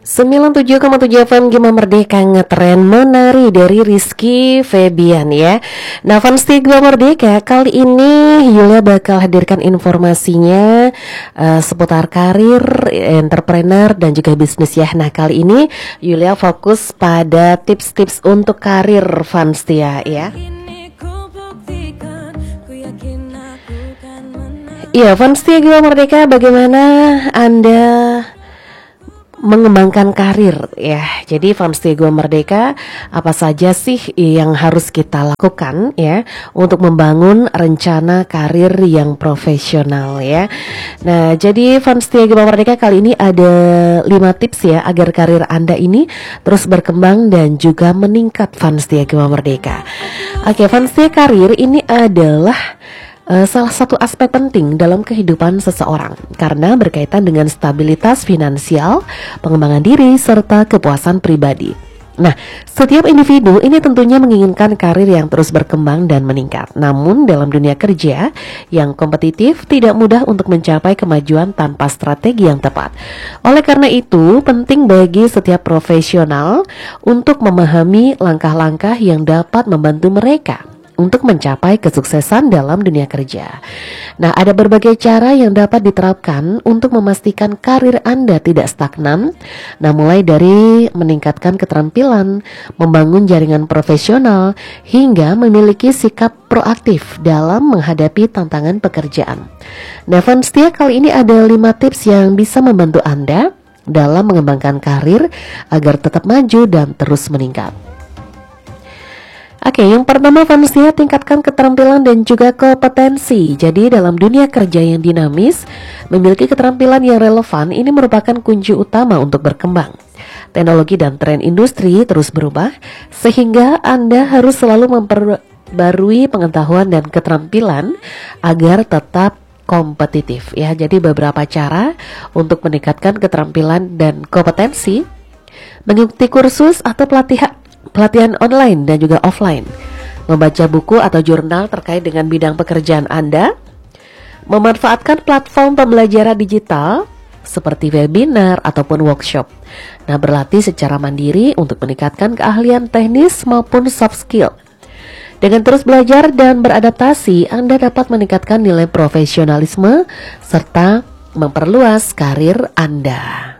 97,7 FM Gema Merdeka ngetren menari dari Rizky Febian ya. Nah fans Gema Merdeka, kali ini Yulia bakal hadirkan informasinya seputar karir, entrepreneur dan juga bisnis ya. Nah kali ini Yulia fokus pada tips-tips untuk karir fans ya. Iya fans Gema Merdeka, bagaimana Anda mengembangkan karir ya. Jadi fans Gema Merdeka, apa saja sih yang harus kita lakukan ya untuk membangun rencana karir yang profesional ya. Nah, jadi fans Gema Merdeka, kali ini ada 5 tips ya agar karir Anda ini terus berkembang dan juga meningkat fans Gema Merdeka. Oke, fans karir ini adalah salah satu aspek penting dalam kehidupan seseorang karena berkaitan dengan stabilitas finansial, pengembangan diri, serta kepuasan pribadi. Nah, setiap individu ini tentunya menginginkan karir yang terus berkembang dan meningkat. Namun dalam dunia kerja yang kompetitif tidak mudah untuk mencapai kemajuan tanpa strategi yang tepat. Oleh karena itu, penting bagi setiap profesional untuk memahami langkah-langkah yang dapat membantu mereka untuk mencapai kesuksesan dalam dunia kerja. Nah, ada berbagai cara yang dapat diterapkan untuk memastikan karir Anda tidak stagnan. Nah, mulai dari meningkatkan keterampilan, membangun jaringan profesional, hingga memiliki sikap proaktif dalam menghadapi tantangan pekerjaan. Nah, fans setia, kali ini ada 5 tips yang bisa membantu Anda dalam mengembangkan karir agar tetap maju dan terus meningkat. Oke, yang pertama fansnya, tingkatkan keterampilan dan juga kompetensi. Jadi dalam dunia kerja yang dinamis, memiliki keterampilan yang relevan ini merupakan kunci utama untuk berkembang. Teknologi dan tren industri terus berubah, sehingga Anda harus selalu memperbarui pengetahuan dan keterampilan agar tetap kompetitif ya. Jadi beberapa cara untuk meningkatkan keterampilan dan kompetensi: mengikuti kursus atau pelatihan online dan juga offline, membaca buku atau jurnal terkait dengan bidang pekerjaan Anda, memanfaatkan platform pembelajaran digital seperti webinar ataupun workshop. Nah, berlatih secara mandiri untuk meningkatkan keahlian teknis maupun soft skill. Dengan terus belajar dan beradaptasi, Anda dapat meningkatkan nilai profesionalisme serta memperluas karir Anda.